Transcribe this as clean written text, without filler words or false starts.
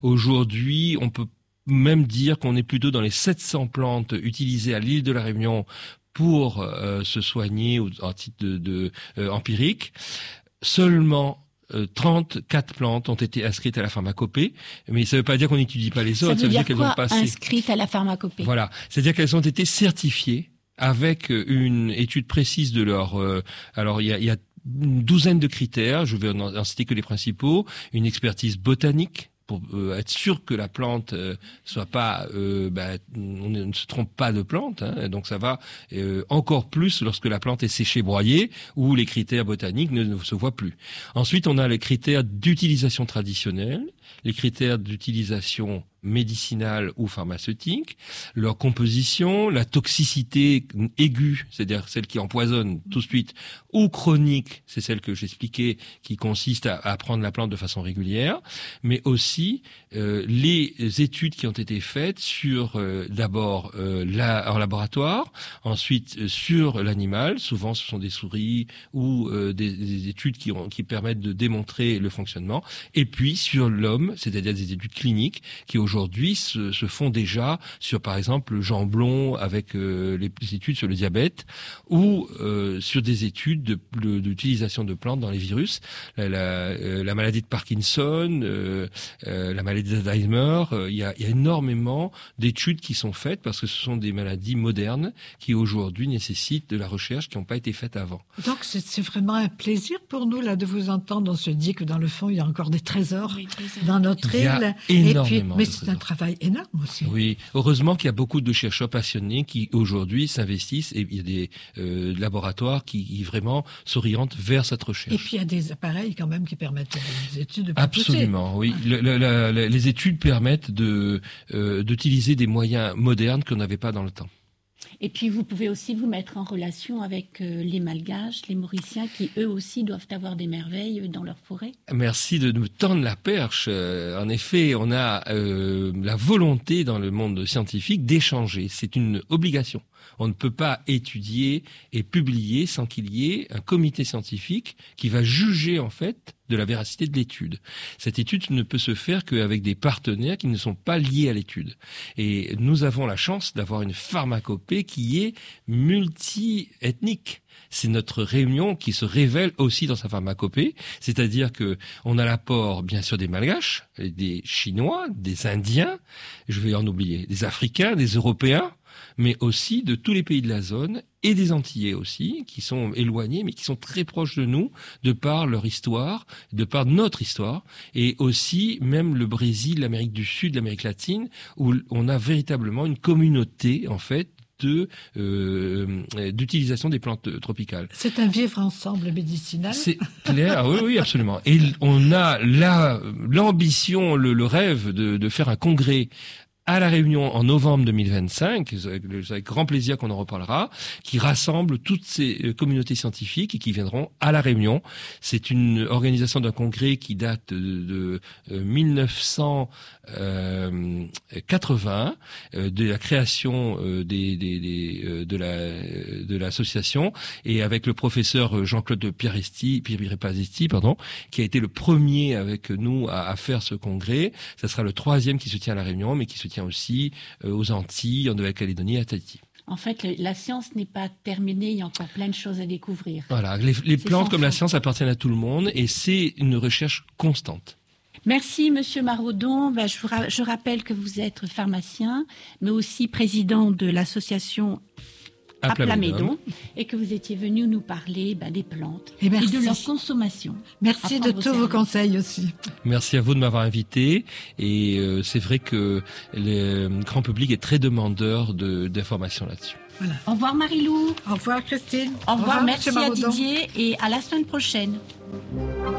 Aujourd'hui, on peut même dire qu'on est plutôt dans les 700 plantes utilisées à l'île de la Réunion pour se soigner en titre empirique. Seulement 34 plantes ont été inscrites à la pharmacopée, mais ça ne veut pas dire qu'on n'étudie pas les autres. Ça veut dire qu'elles ont passé. Inscrites à la pharmacopée. Voilà, c'est-à-dire qu'elles ont été certifiées avec une étude précise de leur. Alors il y a une douzaine de critères. Je vais en citer que les principaux. Une expertise botanique, pour être sûr que la plante soit pas, on ne se trompe pas de plante. Donc ça va encore plus lorsque la plante est séchée, broyée, où les critères botaniques ne se voient plus. Ensuite, on a les critères d'utilisation traditionnelle, les critères d'utilisation médicinale ou pharmaceutique, leur composition, la toxicité aiguë, c'est-à-dire celle qui empoisonne tout de suite, ou chronique, c'est celle que j'expliquais, qui consiste à prendre la plante de façon régulière, mais aussi les études qui ont été faites sur d'abord en laboratoire, ensuite sur l'animal, souvent ce sont des souris ou des études qui permettent de démontrer le fonctionnement, et puis sur l'homme, c'est-à-dire des études cliniques qui aujourd'hui se font déjà sur, par exemple, le jambon avec les études sur le diabète ou sur des études d'utilisation de plantes dans les virus, la maladie de Parkinson, la maladie d'Alzheimer. Il y a énormément d'études qui sont faites parce que ce sont des maladies modernes qui aujourd'hui nécessitent de la recherche qui n'ont pas été faites avant. Donc c'est vraiment un plaisir pour nous là de vous entendre. On se dit que dans le fond il y a encore des trésors dans notre île. Énormément. Mais c'est un travail énorme aussi. Oui, heureusement qu'il y a beaucoup de chercheurs passionnés qui aujourd'hui s'investissent et il y a des laboratoires qui vraiment s'orientent vers cette recherche. Et puis il y a des appareils quand même qui permettent des études de plus Absolument, oui. Les études permettent d'utiliser des moyens modernes qu'on n'avait pas dans le temps. Et puis, vous pouvez aussi vous mettre en relation avec les Malgaches, les Mauriciens, qui eux aussi doivent avoir des merveilles dans leur forêt. Merci de nous tendre la perche. En effet, on a la volonté dans le monde scientifique d'échanger. C'est une obligation. On ne peut pas étudier et publier sans qu'il y ait un comité scientifique qui va juger en fait de la véracité de l'étude. Cette étude ne peut se faire qu'avec des partenaires qui ne sont pas liés à l'étude. Et nous avons la chance d'avoir une pharmacopée qui est multi-ethnique. C'est notre Réunion qui se révèle aussi dans sa pharmacopée, c'est-à-dire que on a l'apport bien sûr des Malgaches, des Chinois, des Indiens, je vais en oublier, des Africains, des Européens, mais aussi de tous les pays de la zone et des Antillais aussi, qui sont éloignés, mais qui sont très proches de nous, de par leur histoire, de par notre histoire, et aussi même le Brésil, l'Amérique du Sud, l'Amérique latine, où on a véritablement une communauté, en fait, d'utilisation des plantes tropicales. C'est un vivre ensemble médicinal. C'est clair, oui, absolument. Et on a l'ambition, le rêve de faire un congrès à La Réunion en novembre 2025, c'est avec grand plaisir qu'on en reparlera, qui rassemble toutes ces communautés scientifiques et qui viendront à La Réunion. C'est une organisation d'un congrès qui date de 1980, de la création de l'association, et avec le professeur Jean-Claude Pierre-Pazesti, qui a été le premier avec nous à faire ce congrès. Ça sera le 3e qui se tient à La Réunion, mais qui se tient aussi aux Antilles, en Nouvelle-Calédonie et à Tahiti. En fait, la science n'est pas terminée, il y a encore plein de choses à découvrir. Voilà, les plantes comme la science appartiennent à tout le monde et c'est une recherche constante. Merci, Monsieur Maraudon. Je rappelle que vous êtes pharmacien, mais aussi président de l'association Aplamédon, et que vous étiez venu nous parler des plantes et de leur consommation. Merci de tous vos conseils aussi. Merci à vous de m'avoir invité. Et c'est vrai que le grand public est très demandeur d'informations là-dessus. Voilà. Au revoir Marie-Lou. Au revoir Christine. Au revoir, merci à Didier et à la semaine prochaine.